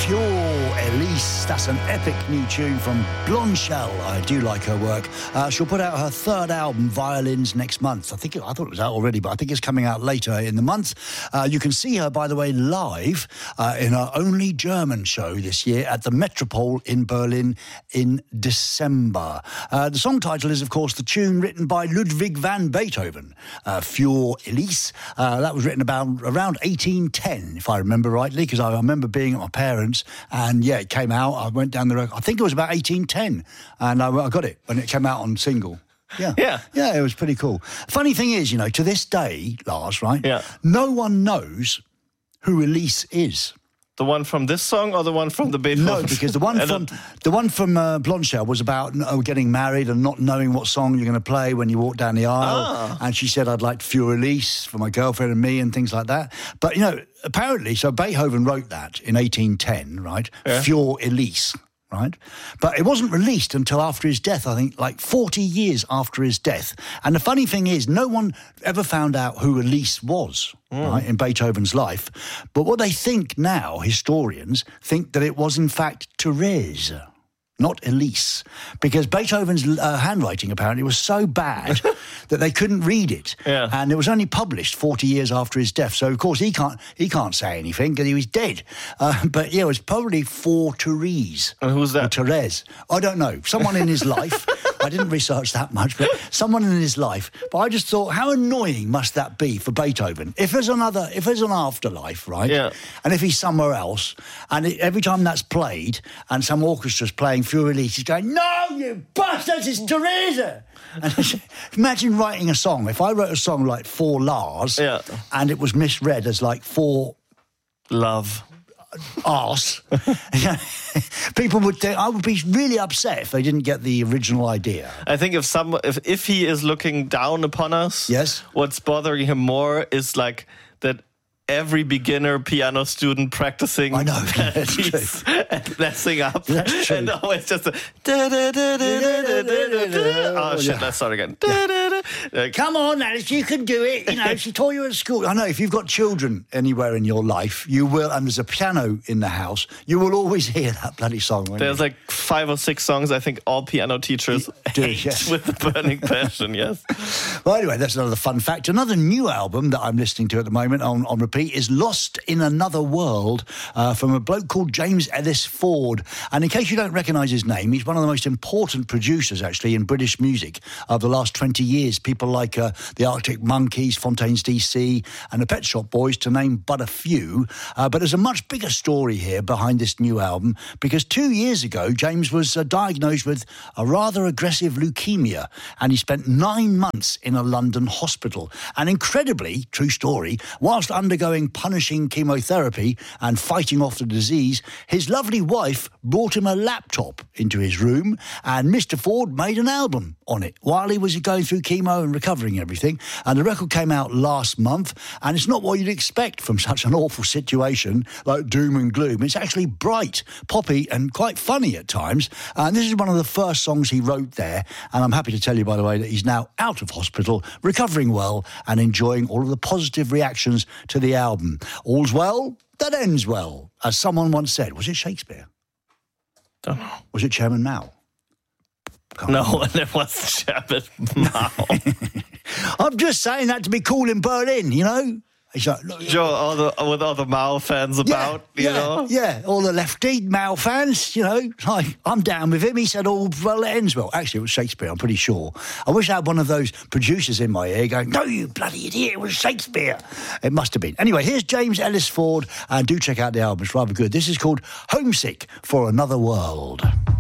Pure Elise. That's an epic new tune from Blondshell. I do like her work. She'll put out her third album, Violins, next month. I thought it was out already, but I think it's coming out later in the month. You can see her, by the way, live in her only German show this year at the Metropole in Berlin in December. The song title is, of course, the tune written by Ludwig van Beethoven, Für Elise. That was written around 1810, if I remember rightly, because I remember being at my parents' and yeah, it came out. I went down the road. I think it was about 1810, and I got it when it came out on single. Yeah, it was pretty cool. Funny thing is, to this day, Lars, right? Yeah, no one knows who Elise is. The one from this song or the one from the Beethoven? No, because the one from Blondshell was about getting married and not knowing what song you're going to play when you walk down the aisle. And she said, I'd like Für Elise for my girlfriend and me and things like that. But, apparently, so Beethoven wrote that in 1810, right? Yeah. Für Elise. Right? But it wasn't released until after his death, I think, like 40 years after his death. And the funny thing is, no one ever found out who Elise was, right, in Beethoven's life. But what they think now, historians, think that it was, in fact, Therese, not Elise, because Beethoven's handwriting apparently was so bad that they couldn't read it, and it was only published 40 years after his death. So of course he can't say anything because he was dead. But yeah, it was probably for Therese. And who's that? Or Therese. I don't know. Someone in his life. I didn't research that much, but someone in his life. But I just thought, how annoying must that be for Beethoven? If there's an afterlife, right? Yeah. And if he's somewhere else, and every time that's played, and some orchestra's playing Für Elise, he's going, "No, you bastards, it's Teresa!" And imagine writing a song. If I wrote a song like For Lars, and it was misread as like For Love. Arse. People would think, I would be really upset if they didn't get the original idea. I think if he is looking down upon us, what's bothering him more is like that every beginner piano student practicing and messing up. That's true. And always just let's start again. Come on, Alice, you can do it. She taught you at school. I know, if you've got children anywhere in your life, you will, and there's a piano in the house, you will always hear that bloody song. There's like 5 or 6 songs I think all piano teachers hate with the burning passion, yes. Well, anyway, that's another fun fact. Another new album that I'm listening to at the moment on repeat is Lost in Another World from a bloke called James Ellis Ford. And in case you don't recognise his name, he's one of the most important producers, actually, in British music of the last 20 years. People like the Arctic Monkeys, Fontaines DC and the Pet Shop Boys, to name but a few. But there's a much bigger story here behind this new album, because 2 years ago, James was diagnosed with a rather aggressive leukemia, and he spent 9 months in a London hospital. And incredibly, true story, whilst undergoing punishing chemotherapy and fighting off the disease, his lovely wife brought him a laptop into his room, and Mr. Ford made an album on it while he was going through chemo and recovering everything. And the record came out last month, and it's not what you'd expect from such an awful situation like doom and gloom. It's actually bright, poppy, and quite funny at times. And this is one of the first songs he wrote there. And I'm happy to tell you, by the way, that he's now out of hospital, recovering well, and enjoying all of the positive reactions to the album. All's well that ends well, as someone once said. Was it Shakespeare? Don't know. Was it Chairman Mao? No, it wasn't Chairman Mao. I'm just saying that to be cool in Berlin, He's like, Joe, with all the Mao fans about, you know? Yeah, all the lefty Mao fans, like, I'm down with him. He said, "Oh, well, it ends well." Actually, it was Shakespeare, I'm pretty sure. I wish I had one of those producers in my ear going, "No, you bloody idiot, it was Shakespeare." It must have been. Anyway, here's James Ellis Ford, and do check out the album, it's rather good. This is called Homesick for Another World.